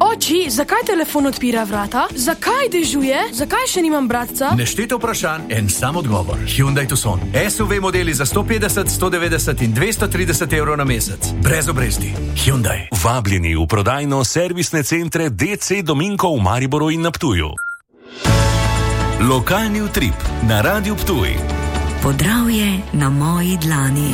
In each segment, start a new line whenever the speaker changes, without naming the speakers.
Oči, zakaj telefon odpira vrata? Zakaj dežuje? Zakaj še nimam bratca?
Neštete vprašanj, en sam odgovor. Hyundai Tucson. SUV modeli za 150, 190 in 230 evrov na mesec. Brez obresti. Hyundai.
Vabljeni v prodajno servisne centre DC Dominko v Mariboru in na Ptuju. Lokalni utrip na Radiu Ptuj.
Podravje na moji dlani.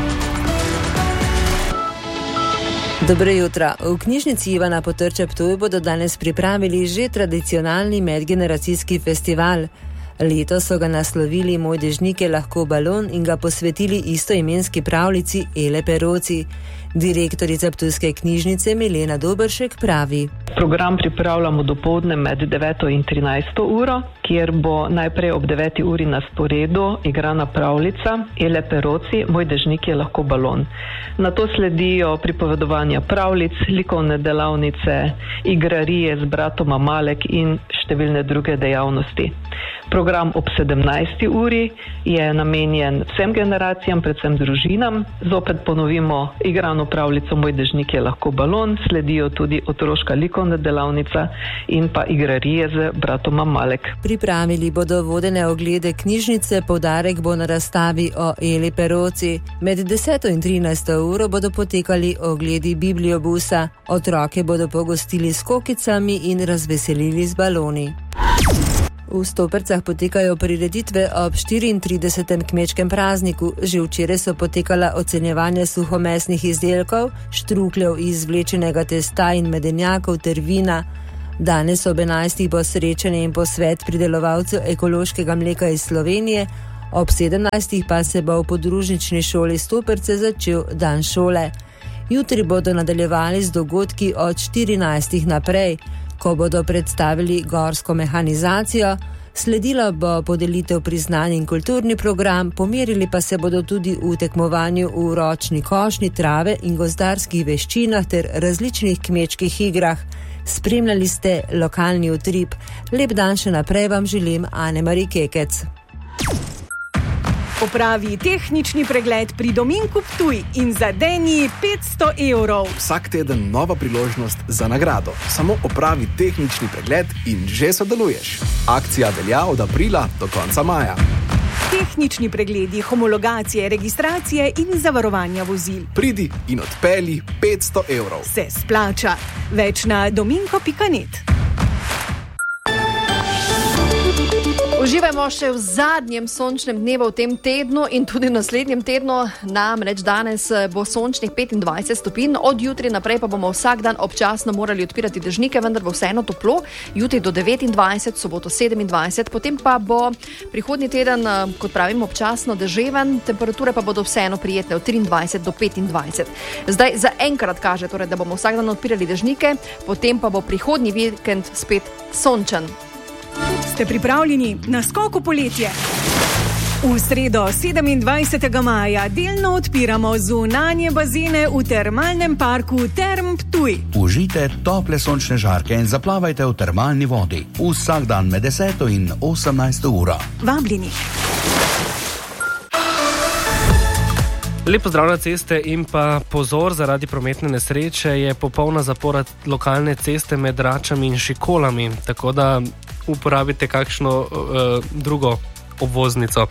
Dobro jutro. V knjižnici Ivana Potrča Ptuj bodo danes pripravili že tradicionalni medgeneracijski festival. Letos so ga naslovili Moj dežnik je lahko balon in ga posvetili istoimenski pravljici Ele Peroci. Direktorica Ptujske knjižnice Milena Dobršek pravi:
Program pripravljamo dopoldne med 9. in 13. uro, kjer bo najprej ob 9. uri na sporedu igrana pravljica Ele Peroci, Moj dežnik je lahko balon. Nato sledijo pripovedovanja pravljic, likovne delavnice, igrarije z bratoma Malek in številne druge dejavnosti. Program ob 17. uri je namenjen vsem generacijam, predvsem družinam. Zopet ponovimo igrano pravljico Moj dežnik je lahko balon, sledijo tudi otroška likovna delavnica in pa igrarije z bratoma Malek.
Pripravili bodo vodene oglede knjižnice, poudarek bo na razstavi o Eli Peroci. Med 10. in 13. uro bodo potekali ogledi bibliobusa. Otroke bodo pogostili s kokicami in razveselili z baloni. V Stopercah potekajo prireditve ob 34. kmečkem prazniku. Že včeraj so potekala ocenjevanja suhomesnih izdelkov, štrukljev iz vlečenega testa in medenjakov ter vina. Danes ob 11. bo srečanje in posvet pridelovalcev ekološkega mleka iz Slovenije, ob 17. pa se bo v podružnični šoli Stoperce začel dan šole. Jutri bodo nadaljevali z dogodki od 14. naprej, ko bodo predstavili gorsko mehanizacijo, sledila bo podelitev priznanj in kulturni program, pomerili pa se bodo tudi v tekmovanju v ročni košnji, trave in gozdarskih veščinah ter različnih kmečkih igrah. Spremljali ste lokalni utrip. Lep dan še naprej vam želim, Ane-Mari Kekec.
Opravi tehnični pregled pri Dominku Ptuj in zadeni 500 evrov.
Vsak teden nova priložnost za nagrado. Samo opravi tehnični pregled in že sodeluješ. Akcija velja od aprila do konca maja.
Tehnični pregledi, homologacije, registracije in zavarovanja vozil.
Pridi in odpelji 500 evrov.
Se splača. Več na dominko.net.
Uživajmo še v zadnjem sončnem dnevu v tem tednu in tudi v naslednjem tednu. Namreč danes bo sončnih 25 stopinj, od jutri naprej pa bomo vsak dan občasno morali odpirati dežnike, vendar bo vseeno toplo. Jutri do 29, soboto 27, potem pa bo prihodnji teden, kot pravim, občasno deževen, temperature pa bodo vseeno prijetne od 23 do 25. Zdaj zaenkrat kaže, torej, da bomo vsak dan odpirali dežnike, potem pa bo prihodnji vikend spet sončen.
Ste pripravljeni na skok v poletje? V sredo 27. maja delno odpiramo zunanje bazene v termalnem parku Term Ptuj.
Užijte tople sončne žarke in zaplavajte v termalni vodi. Vsak dan med 10. in 18. uro.
Vabljeni.
Lep pozdrav na ceste in pa pozor, zaradi prometne nesreče je popolna zapora lokalne ceste med Račami in Šikolami, tako da uporabite kakšno drugo obvoznico.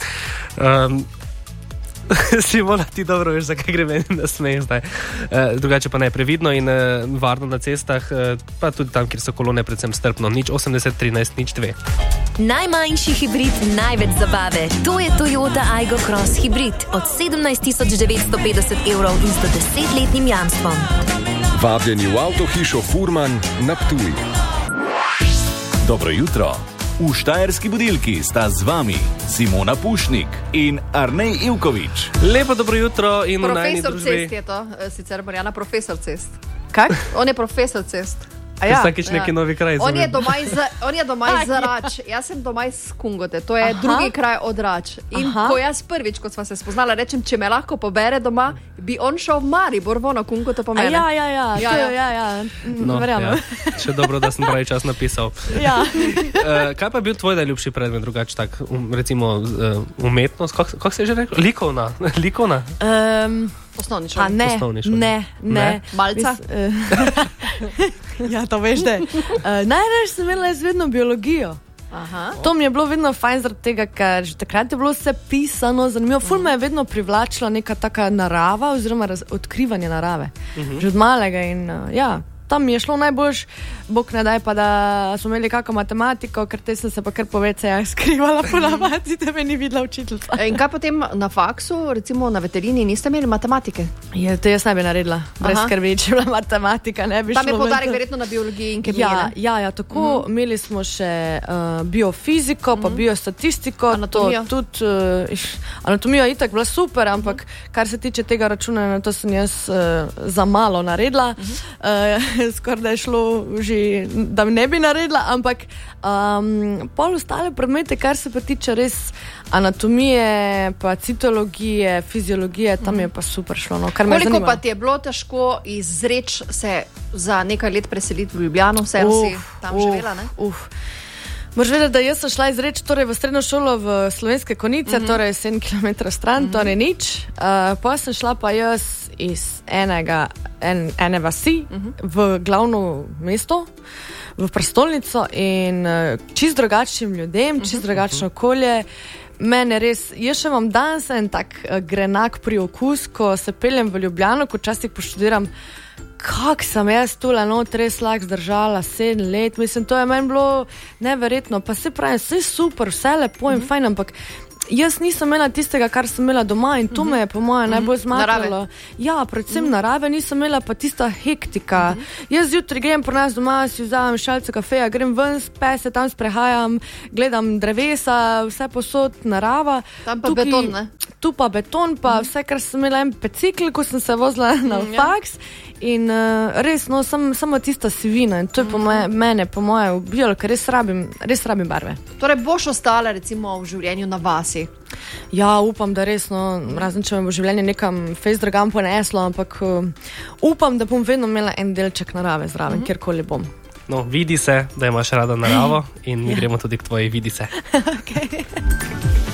Simona, ti dobro veš, zakaj gre meni na smeh zdaj. Drugače pa ne, previdno in varno na cestah, pa tudi tam, kjer so kolone predvsem strpno. 080 13 02.
Najmanjši hibrid, največ zabave. To je Toyota Aygo Cross hibrid od 17.950 evrov in 110-letnim jamstvom.
Vabljeni v avtohišo Furman na Ptuj.
Dobro jutro. V Štajerski budilki sta z vami Simona Pušnik in Arnej Ivković.
Lepo dobro jutro in v najni družbi.
Profesor cest je to, sicer Marjana, profesor cest. Kaj? On je profesor cest.
Ja, vsakič neki novi kraj.
On je doma iz Rač, jaz sem doma iz Kungote, to je drugi kraj od Rač. In ko jaz prvič, ko sva se spoznala, rečem, če me lahko pobere doma, bi on šel v Maribor, na Kungoto po mene.
Ja.
Verjamem. Še dobro, da sem pravi čas napisal.
Ja.
Kaj pa je bil tvoj najljubši predmet, drugače tak, recimo umetnost, kako se je že rekel? Likovna?
Osnovni šoli.
Ne.
Malca?
Ja, to veš, da. Najraje sem imela jaz vedno biologijo.
Aha.
To mi je bilo vedno fajn zaradi tega, ker že takrat je bilo vse pisano, zanimivo. Ful me je vedno privlačila neka taka narava oziroma odkrivanje narave. Že od malega in tam mi je šlo najboljš, bog ne daj pa, da smo imeli kako matematiko, ker te sem se pa kar po vecejah skrivala po navadi, da me ni videla učiteljica.
In kaj potem na faksu, recimo na veterini, niste imeli matematike?
To jaz ne bi naredila, brez skrbi, če bila matematika, ne bi šlo.
Tam je poudarek verjetno na biologiji in kemiji, ne?
Ja, tako imeli smo še biofiziko, pa biostatistiko, anatomijo itak bila super, ampak kar se tiče tega računanja, to sem jaz za malo naredila. Skoraj da je šlo že, da ne bi naredila, ampak pol ostale predmete, kar se pa tiče res anatomije, pa citologije, fiziologije, tam je pa super šlo. No,
koliko pa ti je bilo težko izreči se za nekaj let preseliti v Ljubljano, vse si tam živela, ne?
Moraš vedeti, da jaz sem šla izreči v srednjo šolo v Slovenske Konjice, torej 7 km stran, to ni nič. Pa sem šla pa jaz iz ene vasi v glavno mesto, v prestolnico in čist drugačnim ljudem, čist drugačno okolje. Mene res, jaz še imam danes en tak grenak priokus, ko se peljem v Ljubljano, ko časih poštudiram, kako sem jaz tule res lahko zdržala 7 let, mislim, to je meni bilo neverjetno, pa se pravim, vse super, vse lepo in fajn, ampak jaz nisem imela tistega, kar sem imela doma in to me je po moje najbolj zmakalo. Ja, predvsem narave, nisem imela pa tista hektika. Jaz jutri grem pri nas doma, si vzamem šalce kafeja, grem ven, se tam sprehajam, gledam drevesa, vse posod, narava.
Tam pa beton, ne?
Tu pa beton, pa vse, kar sem imela en bicikl, ko sem se vozila na faks. In res, samo tista sivina in to je mene, po moje, ubijalo, ker res rabim barve.
Torej boš ostala recimo v življenju na vasi?
Ja, upam, da res, razen če me bo življenje nekam fejs drugam poneslo, ampak upam, da bom vedno imela en delček narave zraven, kjerkoli bom.
No, vidi se, da imaš rada naravo in mi gremo tudi k tvoji vidi se.
Okay.